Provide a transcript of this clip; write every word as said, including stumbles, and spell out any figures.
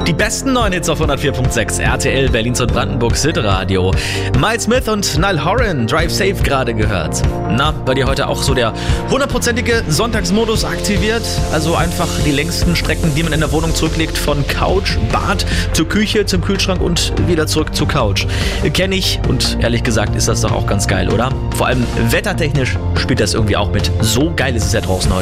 Die besten neuen Hits auf hundertvier Komma sechs R T L, Berlins und Brandenburgs Hitradio. Miles Smith und Niall Horan, Drive Safe gerade gehört. Na, bei dir heute auch so der hundertprozentige Sonntagsmodus aktiviert? Also einfach die längsten Strecken, die man in der Wohnung zurücklegt, von Couch, Bad, zur Küche, zum Kühlschrank und wieder zurück zur Couch. Kenne ich und ehrlich gesagt ist das doch auch ganz geil, oder? Vor allem wettertechnisch spielt das irgendwie auch mit. So geil ist es ja draußen heute.